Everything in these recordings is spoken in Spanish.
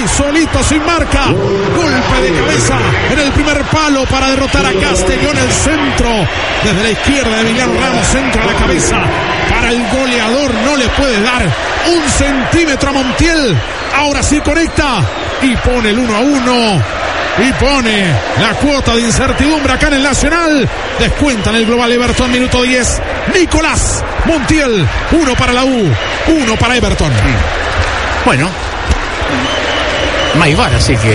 solito, sin marca. Golpe de cabeza en el primer palo para derrotar a Castellón. El centro desde la izquierda de Emiliano Ramos, centro a la cabeza para el goleador. No le puede dar un centímetro a Montiel. Ahora sí conecta y pone el 1-1. Y pone la cuota de incertidumbre acá en el Nacional. Descuentan el global Everton, minuto 10. Nicolás Montiel, 1 para la U, 1 para Everton. Bueno, Maivar, así que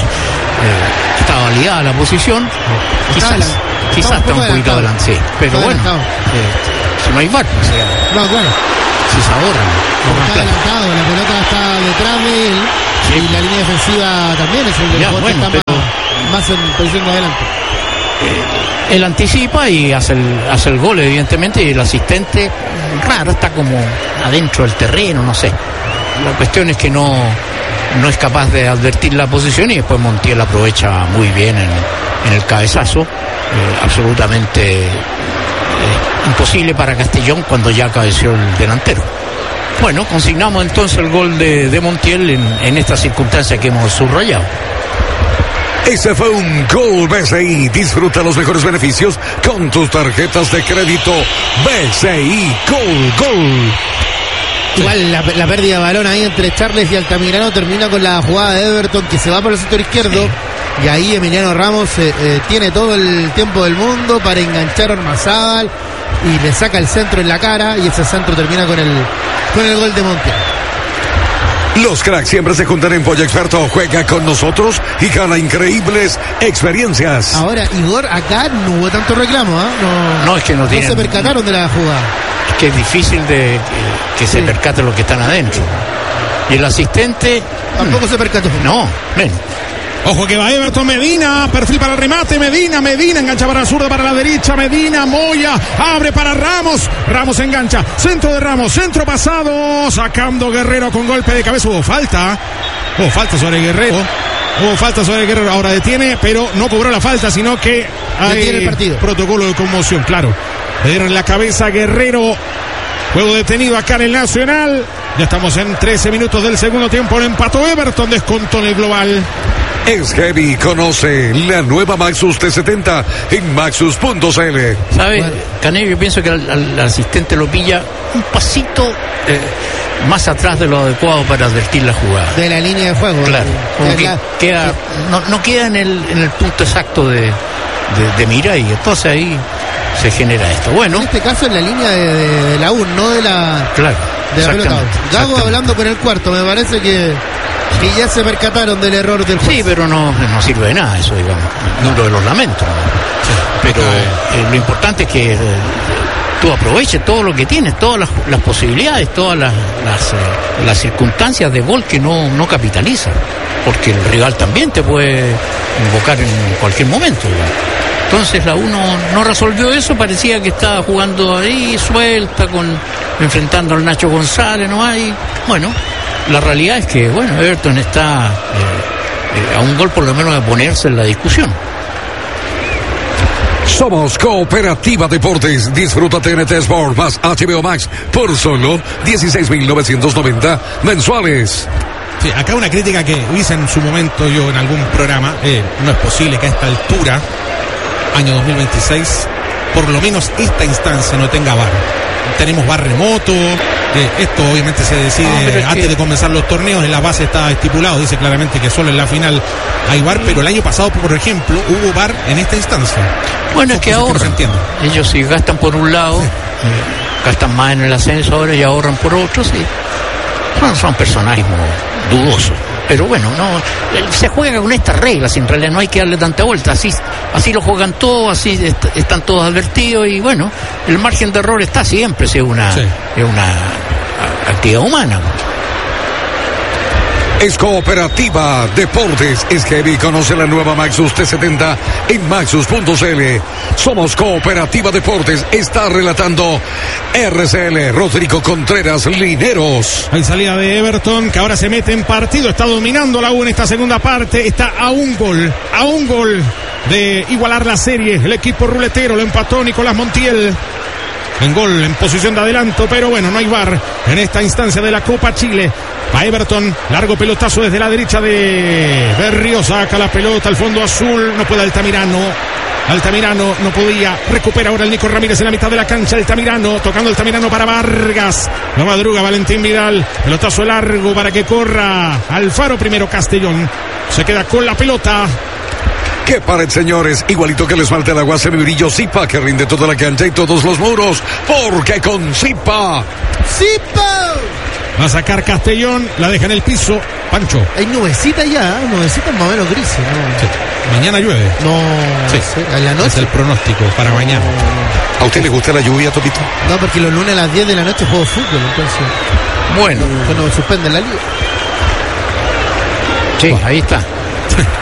está validada la posición. Quizás está un poquito adelante, sí. Pero bueno, si Maivar, o sea, no, claro. Si se ahorran. Está adelantado, la pelota está detrás de él. Sí. Y la línea defensiva también es el jugador que está más en posición de adelante. Él anticipa y hace el gol, evidentemente, y el asistente raro está como adentro del terreno, no sé. La cuestión es que no es capaz de advertir la posición y después Montiel aprovecha muy bien en el cabezazo. Absolutamente imposible para Castellón cuando ya cabeció el delantero. Bueno, consignamos entonces el gol de Montiel en esta circunstancia que hemos subrayado. Ese fue un gol BCI. Disfruta los mejores beneficios con tus tarjetas de crédito BCI. Gol. Igual la pérdida de balón ahí entre Charles y Altamirano termina con la jugada de Everton, que se va por el sector izquierdo. Y ahí Emiliano Ramos tiene todo el tiempo del mundo para enganchar a Ormazábal y le saca el centro en la cara, y ese centro termina con el gol de Montiel. Los cracks siempre se juntan en Pollo Experto. Juega con nosotros y gana increíbles experiencias. Ahora, Igor, acá no hubo tanto reclamo, ¿eh? No, es que no se percataron de la jugada. Es que es difícil de que se percaten los que están adentro. Y el asistente tampoco se percató. No, ven. Ojo que va Everton, Medina, perfil para el remate, Medina, engancha para la zurda, para la derecha, Medina, Moya, abre para Ramos engancha, centro de Ramos, centro pasado, sacando Guerrero con golpe de cabeza. Hubo falta sobre Guerrero, ahora detiene, pero no cobró la falta, sino que hay el partido. Protocolo de conmoción, claro. Le dieron en la cabeza a Guerrero. Juego detenido acá en el Nacional. Ya estamos en 13 minutos del segundo tiempo. Lo empató Everton, descontó en el global. Es Heavy, conoce la nueva Maxus T70 en maxus.cl. ¿Sabe, Canello? Yo pienso que al asistente lo pilla un pasito más atrás de lo adecuado para advertir la jugada. De la línea de juego. Claro, como que queda, no queda en el punto exacto de mira, y entonces ahí se genera esto. Bueno, en este caso en la línea de la U, no de la... Claro. De la pelota. Gago hablando con el cuarto, me parece que ya se percataron del error del juez. Sí, pero no sirve de nada eso, digamos. Uno de los lamentos. Pero lo importante es que tú aproveches todo lo que tienes, todas las posibilidades, todas las circunstancias de gol que no capitaliza. Porque el rival también te puede invocar en cualquier momento, digamos. Entonces la U no resolvió eso, parecía que estaba jugando ahí suelta, enfrentando al Nacho González, ¿no? Hay, bueno, la realidad es que, bueno, Everton está a un gol por lo menos de ponerse en la discusión. Somos Cooperativa Deportes. Disfruta TNT Sport más HBO Max por solo 16.990 mensuales. Sí, acá una crítica que hice en su momento yo en algún programa. No es posible que a esta altura, año 2026, por lo menos esta instancia no tenga VAR. Tenemos VAR remoto. Esto obviamente se decide antes de comenzar los torneos. En la base está estipulado, dice claramente que solo en la final hay VAR, pero el año pasado, por ejemplo, hubo VAR en esta instancia. Bueno, es que ahorran. Ellos sí gastan por un lado, gastan más en el ascenso ahora y ahorran por otro, sí. Bueno, son personajes dudosos. Pero bueno, se juega con estas reglas, en realidad no hay que darle tanta vuelta, así lo juegan todos, así están todos advertidos, y bueno, el margen de error está siempre, es una actividad humana. Es Cooperativa Deportes. Es Heavy, conoce la nueva Maxus T70 en maxus.cl. Somos Cooperativa Deportes. Está relatando RCL Rodrigo Contreras Lineros. Hay salida de Everton, que ahora se mete en partido. Está dominando la U en esta segunda parte. Está a un gol de igualar la serie. El equipo ruletero lo empató Nicolás Montiel. en gol, en posición de adelanto, pero bueno, no hay VAR en esta instancia de la Copa Chile. A Everton, largo pelotazo desde la derecha de Berrío, saca la pelota al fondo azul, no puede Altamirano no podía, recupera ahora el Nico Ramírez en la mitad de la cancha, tocando Altamirano para Vargas, no madruga Valentín Vidal, pelotazo largo para que corra Alfaro, primero Castellón, se queda con la pelota. ¡Qué pared, señores! Igualito que les falta el agua semibrillo Zipa, que rinde toda la cancha y todos los muros, porque con Zipa va a sacar Castellón, la deja en el piso, Pancho. Hay nubecita ya, nubecitas más o menos grises, ¿no? Sí. Mañana llueve. No, sí. En la noche. Es el pronóstico para mañana. ¿A usted le gusta la lluvia, Topito? No, porque los lunes a las 10 de la noche juego fútbol, entonces. Bueno. Cuando me suspenden la liga. Sí, ahí está.